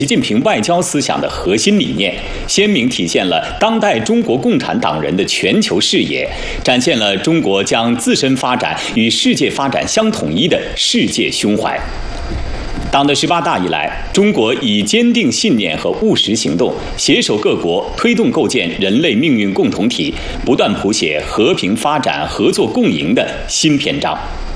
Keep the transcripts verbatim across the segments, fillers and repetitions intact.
习近平外交思想的核心理念，鲜明体现了当代中国共产党人的全球视野，展现了中国将自身发展与世界发展相统一的世界胸怀。党的十八大以来，中国以坚定信念和务实行动，携手各国推动构建人类命运共同体，不断谱写和平发展、合作共赢的新篇章。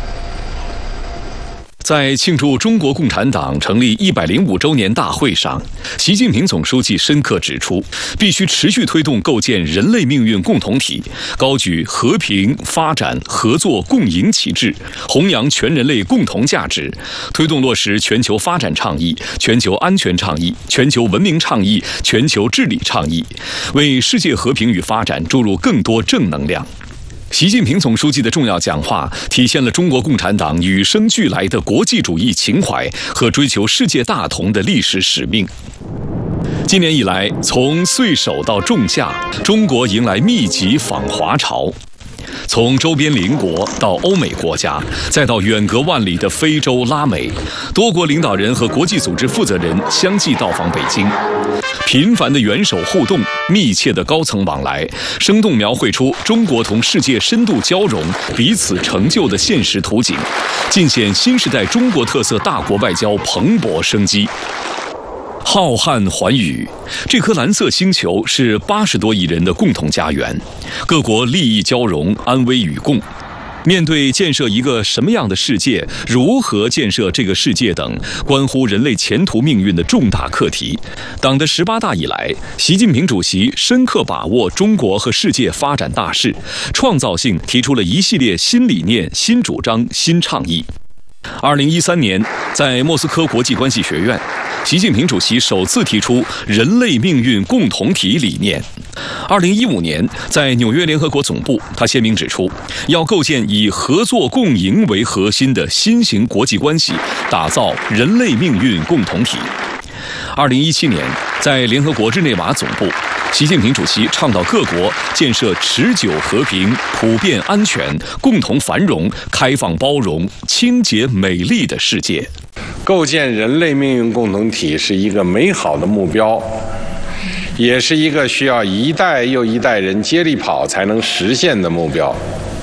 在庆祝中国共产党成立一百零五周年大会上，习近平总书记深刻指出，必须持续推动构建人类命运共同体，高举和平、发展、合作共赢旗帜，弘扬全人类共同价值，推动落实全球发展倡议、全球安全倡议、全球文明倡议、全球治理倡议，为世界和平与发展注入更多正能量。习近平总书记的重要讲话体现了中国共产党与生俱来的国际主义情怀和追求世界大同的历史使命。今年以来，从岁首到仲夏，中国迎来密集访华潮。从周边邻国到欧美国家，再到远隔万里的非洲、拉美，多国领导人和国际组织负责人相继到访北京。频繁的元首互动，密切的高层往来，生动描绘出中国同世界深度交融、彼此成就的现实图景，尽显新时代中国特色大国外交蓬勃生机。浩瀚寰宇，这颗蓝色星球是八十多亿人的共同家园，各国利益交融，安危与共。面对建设一个什么样的世界，如何建设这个世界等关乎人类前途命运的重大课题，党的十八大以来，习近平主席深刻把握中国和世界发展大势，创造性提出了一系列新理念、新主张、新倡议。二零一三年，在莫斯科国际关系学院，习近平主席首次提出人类命运共同体理念。二零一五年，在纽约联合国总部，他鲜明指出，要构建以合作共赢为核心的新型国际关系，打造人类命运共同体。二零一七年，在联合国日内瓦总部，习近平主席倡导各国建设持久和平、普遍安全、共同繁荣、开放包容、清洁美丽的世界。 构建人类命运共同体是一个美好的目标，也是一个需要一代又一代人接力跑才能实现的目标。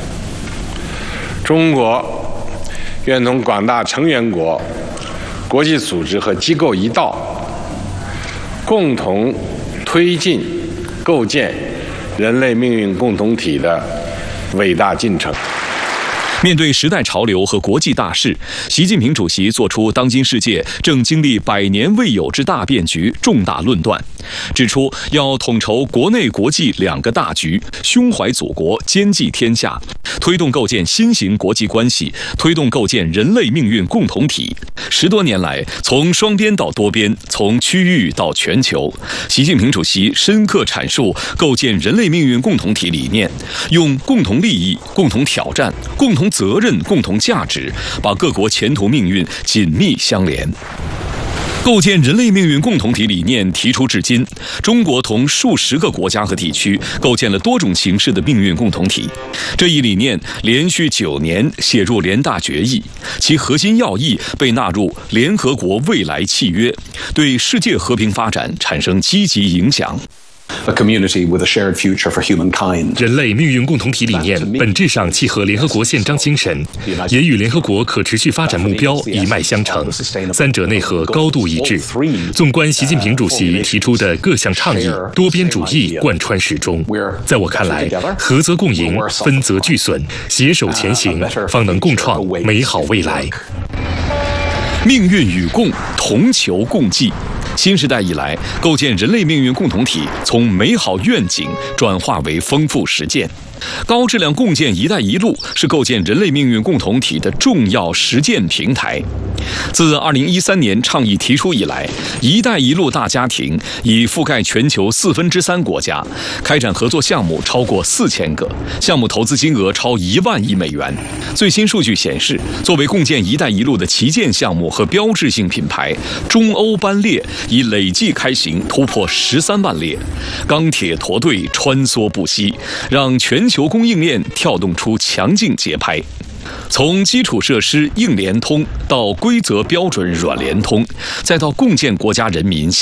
中国愿同广大成员国、国际组织和机构一道，共同推进构建人类命运共同体的伟大进程。 面对时代潮流和国际大势，习近平主席作出当今世界正经历百年未有之大变局重大论断，指出要统筹国内国际两个大局，胸怀祖国，兼济天下，推动构建新型国际关系，推动构建人类命运共同体。十多年来，从双边到多边，从区域到全球，习近平主席深刻阐述构建人类命运共同体理念，用共同利益、共同挑战、共同责任、共同价值，把各国前途命运紧密相连。构建人类命运共同体理念提出至今，中国同数十个国家和地区构建了多种形式的命运共同体。这一理念连续九年写入联大决议，其核心要义被纳入联合国未来契约，对世界和平发展产生积极影响。 A community with a shared future for humankind. 人类命运共同体理念本质上契合联合国宪章精神，也与联合国可持续发展目标一脉相承，三者内核高度一致。纵观习近平主席提出的各项倡议，多边主义贯穿始终。在我看来，合则共赢，分则俱损，携手前行，方能共创美好未来。 命运与共，同求共济。新时代以来，构建人类命运共同体从美好愿景转化为丰富实践。高质量共建“一带一路”是构建人类命运共同体的重要实践平台。自二零一三年倡议提出以来，“一带一路”大家庭已覆盖全球四分之三国家，开展合作项目超过四千个，项目投资金额超一万亿美元。最新数据显示，作为共建“一带一路”的旗舰项目和标志性品牌，中欧班列已累计开行突破十三万列，钢铁驼队穿梭不息，让全球供应链跳动出强劲节拍。 从基础设施硬联通到规则标准软联通，再到共建国家人民